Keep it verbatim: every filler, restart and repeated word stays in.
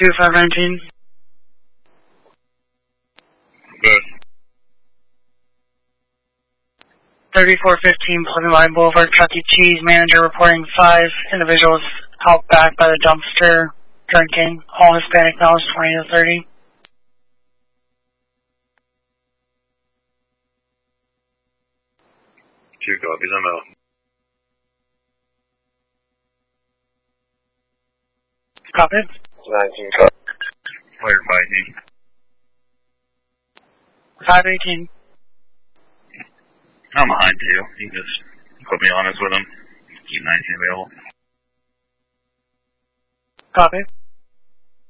two five nineteen. Good. thirty-four fifteen Pleasant Valley Boulevard, Chuck E. Cheese, manager reporting five individuals out back by the dumpster drinking, all Hispanic males, twenty to thirty. Two copies, I'm out. Copied. nineteen copies. Cleared by me. five eighteen. I'm behind too. You can just put me honest with him. Keep nineteen available. Copy.